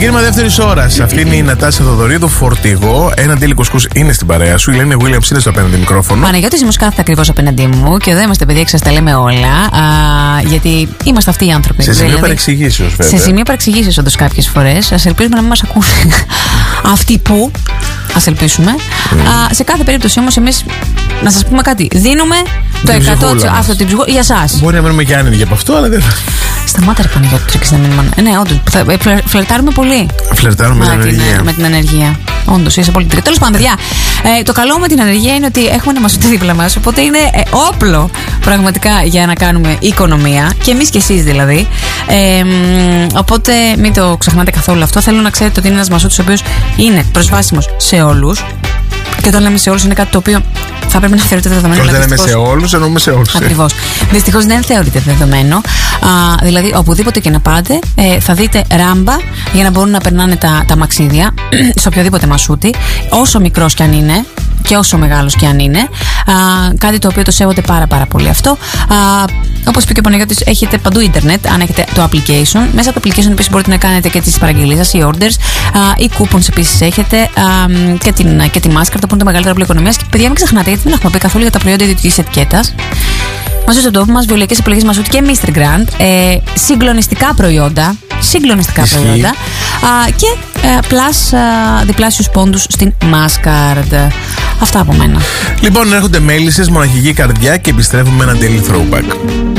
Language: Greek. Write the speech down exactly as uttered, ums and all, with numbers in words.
Ξεκίνημα δεύτερη ώρα. Αυτή είναι η Νατάσα Θοδωρίδου, Φορτηγό. Ένα ντέλι κουσκούς είναι στην παρέα σου. Η Ελένη Βίλιαμς είναι στο απέναντι μικρόφωνο. Παναγιώτης Ζημός κάθεται ακριβώς απέναντί μου και εδώ είμαστε, παιδιά, και σας τα λέμε όλα. Α, γιατί είμαστε αυτοί οι άνθρωποι. Σε σημείο δηλαδή, παρεξηγήσεως, βέβαια. Σε σημείο παρεξηγήσεως, όντως, κάποιες φορές. Ας ελπίσουμε να μην μας ακούνε αυτοί που. Ας ελπίσουμε. Mm. Α, σε κάθε περίπτωση όμως, εμείς να σας πούμε κάτι. Δίνουμε το εκατό τοις εκατό αυτό την ψυχούλα για σας. Μπορεί να μένουμε και άνετοι από αυτό, αλλά δεν. Σταμάτα, ρε Παναγιώτη, τρέξεις να μείνουμε. Ναι, όντως. Φλερτάρουμε πολύ. Φλερτάρουμε με την ανεργία. Με την ανεργία. Όντως, είσαι πολύ τρίτο. Τέλος πάντων, παιδιά, ε, το καλό με την ανεργία είναι ότι έχουμε ένα μασούτη δίπλα μας. Οπότε είναι ε, όπλο πραγματικά για να κάνουμε οικονομία. Και εμείς και εσείς δηλαδή. Ε, οπότε μην το ξεχνάτε καθόλου αυτό. Θέλω να ξέρετε ότι είναι ένας μασούτης ο οποίος είναι προσβάσιμος σε όλους. Και όταν λέμε σε όλους είναι κάτι το οποίο θα πρέπει να θεωρείται δεδομένο. Όταν λέμε σε όλους, εννοούμε σε όλους. Ακριβώς. Δυστυχώς δεν θεωρείται δεδομένο. Α, δηλαδή, οπουδήποτε και να πάτε, ε, θα δείτε ράμπα για να μπορούν να περνάνε τα, τα μαξίδια σε οποιοδήποτε μασούτη, όσο μικρός κι αν είναι και όσο μεγάλος κι αν είναι. Α, κάτι το οποίο το σέβονται πάρα πάρα πολύ αυτό. Α, όπως είπε και ο Παναγιώτης, έχετε παντού ίντερνετ, αν έχετε το application. Μέσα από το application επίσης μπορείτε να κάνετε και τις παραγγελίες σας, οι orders, α, οι coupons επίσης έχετε, α, και, την, και τη Mastercard που είναι το μεγαλύτερο όπλο οικονομίας. Και παιδιά, μην ξεχνάτε, γιατί δεν έχουμε πει καθόλου για τα προϊόντα ιδιωτικής ετικέτας. Μαζί στον τόπο μας, βιολογικές επιλογές Μασούτη και μίστερ Grand, ε, συγκλονιστικά προϊόντα. Συγκλονιστικά Ισχύει. προϊόντα. Α, και ε, plus α, διπλάσιους πόντους στην Mastercard. Αυτά από μένα. Λοιπόν, έρχονται μέλισσες, μοναχική καρδιά και επιστρέφουμε με ένα daily throwback.